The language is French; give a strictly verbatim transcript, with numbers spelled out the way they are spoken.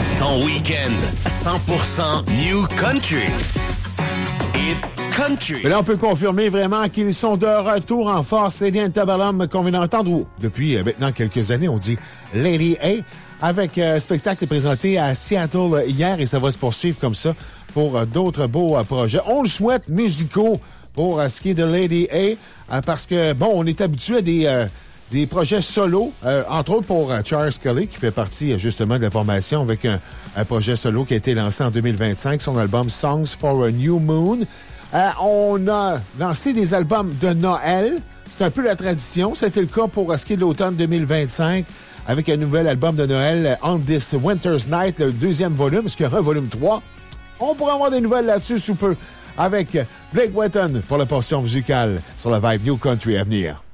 Ton week-end cent pour cent New Country. Hit Country. Mais là, on peut confirmer vraiment qu'ils sont de retour en force. Lady Antebellum, qu'on vient d'entendre depuis euh, maintenant quelques années, on dit Lady A, avec euh, spectacle présenté à Seattle hier et ça va se poursuivre comme ça pour euh, d'autres beaux euh, projets. On le souhaite musicaux pour euh, ce qui est de Lady A, euh, parce que, bon, on est habitué à des... Euh, Des projets solo, euh, entre autres pour euh, Charles Scully, qui fait partie euh, justement de la formation avec un, un projet solo qui a été lancé en deux mille vingt-cinq, son album Songs for a New Moon. Euh, on a lancé des albums de Noël. C'est un peu la tradition. C'était le cas pour euh, ce qui est de l'automne deux mille vingt-cinq, avec un nouvel album de Noël, On This Winter's Night, le deuxième volume, parce qu'il y aura un volume trois. On pourra avoir des nouvelles là-dessus sous peu, avec Blake Wetton pour la portion musicale sur la Vibe New Country à venir.